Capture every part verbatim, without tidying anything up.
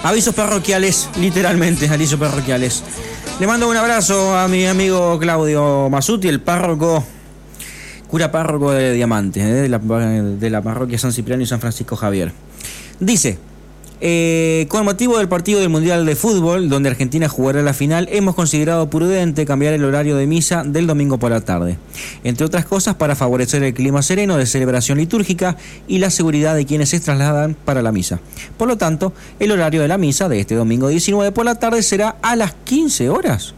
Avisos parroquiales, literalmente, avisos parroquiales. Le mando un abrazo a mi amigo Claudio Masuti, el párroco, cura párroco de Diamante, ¿eh? de, la, de la parroquia San Cipriano y San Francisco Javier. Dice, eh, con motivo del partido del Mundial de Fútbol, donde Argentina jugará la final, hemos considerado prudente cambiar el horario de misa del domingo por la tarde. Entre otras cosas, para favorecer el clima sereno de celebración litúrgica y la seguridad de quienes se trasladan para la misa. Por lo tanto, el horario de la misa de este domingo diecinueve por la tarde será a las quince horas.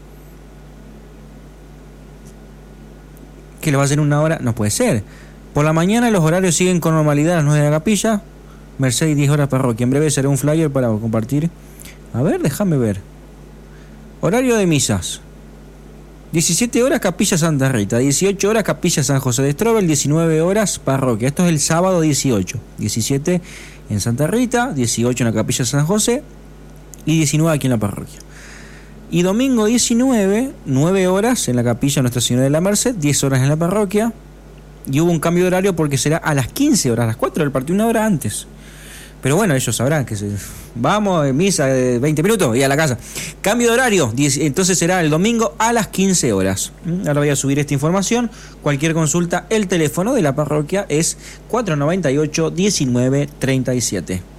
¿Que lo va a hacer una hora? No puede ser. Por la mañana los horarios siguen con normalidad a las nueve de la capilla. Mercedes diez horas parroquia. En breve será un flyer para compartir. A ver, déjame ver. Horario de misas. diecisiete horas Capilla Santa Rita, dieciocho horas Capilla San José de Strobel, diecinueve horas parroquia. Esto es el sábado dieciocho. diecisiete en Santa Rita, dieciocho en la Capilla San José y diecinueve aquí en la parroquia. Y domingo diecinueve, nueve horas en la Capilla Nuestra Señora de la Merced, diez horas en la parroquia. Y hubo un cambio de horario porque será a las quince horas, a las cuatro del partido, una hora antes. Pero bueno, ellos sabrán que se... vamos, misa de veinte minutos y a la casa. Cambio de horario, entonces será el domingo a las quince horas. Ahora voy a subir esta información. Cualquier consulta, el teléfono de la parroquia es cuatro noventa y ocho, diecinueve treinta y siete.